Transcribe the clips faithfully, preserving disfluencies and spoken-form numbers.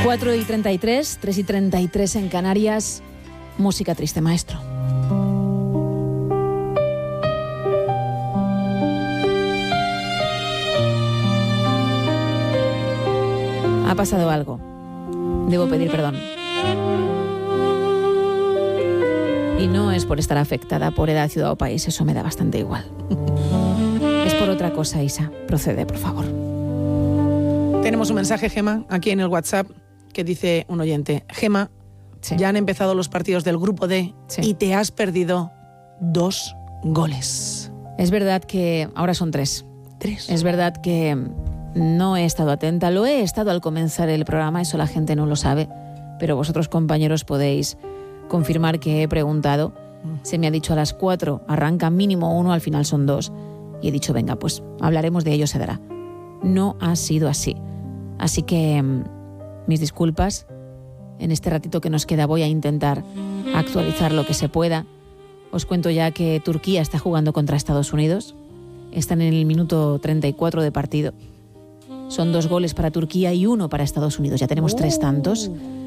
cuatro y treinta y tres, tres y treinta y tres en Canarias. Música triste, maestro. Ha pasado algo. Debo pedir perdón. Y no es por estar afectada por edad, ciudad o país, eso me da bastante igual. Es por otra cosa, Isa. Procede, por favor. Tenemos un mensaje, Gema, aquí en el WhatsApp, que dice un oyente: Gema, sí. Ya han empezado los partidos del Grupo D, sí. Y te has perdido dos goles. Es verdad que ahora son tres. Tres. Es verdad que no he estado atenta. Lo he estado al comenzar el programa, eso la gente no lo sabe, pero vosotros, compañeros, podéis confirmar que he preguntado. Se me ha dicho a las cuatro, arranca mínimo uno, al final son dos. Y he dicho, venga, pues hablaremos de ello, se dará. No ha sido así. Así que mis disculpas. En este ratito que nos queda voy a intentar actualizar lo que se pueda. Os cuento ya que Turquía está jugando contra Estados Unidos. Están en el minuto treinta y cuatro de partido. Son dos goles para Turquía y uno para Estados Unidos. Ya tenemos tres tantos.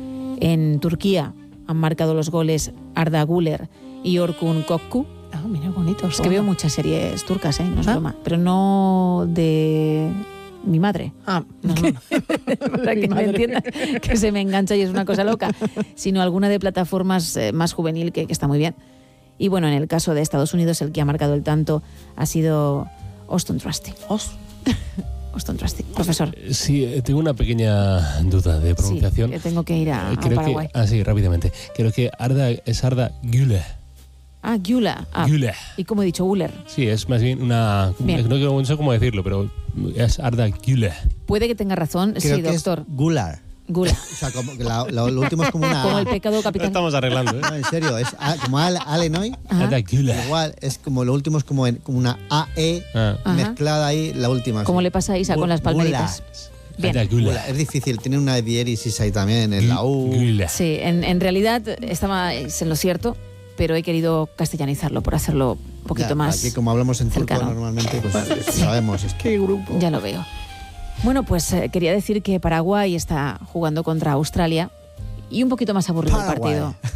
En Turquía han marcado los goles Arda Güler y Orkun Kokku. Ah, mira, bonitos. Es que veo muchas series turcas, ¿eh? No es ¿Ah? broma. Pero no de mi madre. Ah, no, no. Para que me entiendan, que se me engancha y es una cosa loca. Sino alguna de plataformas eh, más juvenil que, que está muy bien. Y bueno, en el caso de Estados Unidos, el que ha marcado el tanto ha sido Auston Trusty. Os. Auston Trusty. Profesor. Sí, tengo una pequeña duda de pronunciación. Sí, que tengo que ir a, a Creo Paraguay. Que, ah, sí, rápidamente. Creo que Arda es Arda Güler. Ah, Güler. Ah, Güler. ¿Y cómo he dicho? Güler. Sí, es más bien una... Bien. No, no sé cómo decirlo, pero es Arda Güler. Puede que tenga razón. Creo sí, que doctor. Es Gular. Gula. O sea, como que la, la, lo último es como una... Como el pecado capital. Lo estamos arreglando, ¿eh? No, en serio, es a, como Al, Alenoy. Arda Güler. Igual, es como lo último es como, en, como una A E ah. mezclada ahí, la última. Como sí. Le pasa a Isa Gula, con las palmeritas. Bien. Gula. Es difícil, tiene una diéresis ahí también, en la U. Gula. Sí, en, en realidad estaba en lo cierto, pero he querido castellanizarlo por hacerlo un poquito ya, más aquí como hablamos en turco cercano. Normalmente, pues sí. Sabemos esto. ¿Qué grupo? Ya lo veo. Bueno, pues eh, quería decir que Paraguay está jugando contra Australia y un poquito más aburrido Paraguay. El partido.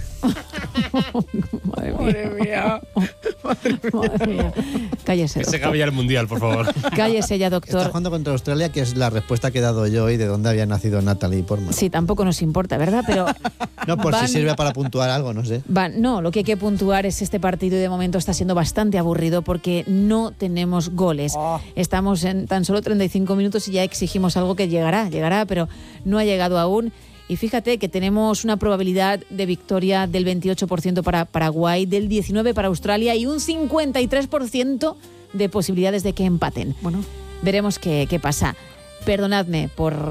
Madre mía. Madre mía. Madre mía. Cállese, Que doctor. se acabe ya el mundial, por favor. Cállese ya, doctor. Está jugando contra Australia, que es la respuesta que he dado yo hoy de dónde había nacido Natalie Portman. Sí, tampoco nos importa, ¿verdad? Pero no, por van, si sirve para puntuar algo, no sé. Van, no, lo que hay que puntuar es este partido y de momento está siendo bastante aburrido porque no tenemos goles. Oh. Estamos en tan solo treinta y cinco minutos y ya exigimos algo que llegará, llegará, pero no ha llegado aún. Y fíjate que tenemos una probabilidad de victoria del veintiocho por ciento para Paraguay, del diecinueve por ciento para Australia y un cincuenta y tres por ciento de posibilidades de que empaten. Bueno, veremos qué, qué pasa. Perdonadme por